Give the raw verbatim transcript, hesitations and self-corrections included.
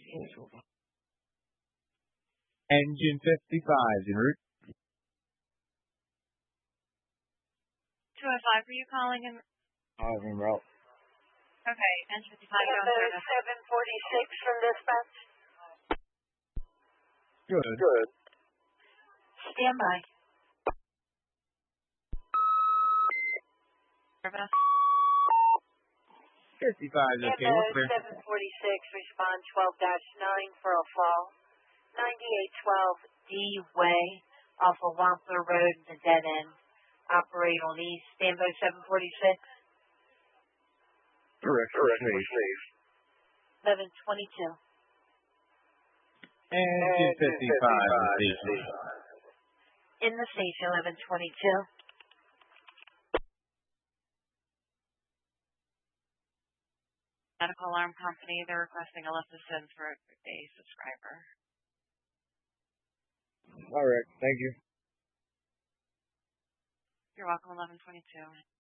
Engine fifty-five en route. two oh five, were you calling in? I was en route. Okay, engine fifty-five, you're on service. seven forty-six from dispatch. Good. Good. Stand by. Service. fifty-five is okay. Ambo We're clear. seven forty-six, respond twelve dash nine for a fall. ninety-eight twelve D Way off of Wampler Road in the dead end. Operate on East. Stand by seven forty-six. Correct. Correct. Safe. eleven twenty-two. Engine fifty-five is safe. In the safe, eleven twenty-two. Medical Alarm Company, they're requesting a left ascend for a subscriber. All right. Thank you. You're welcome, eleven twenty-two.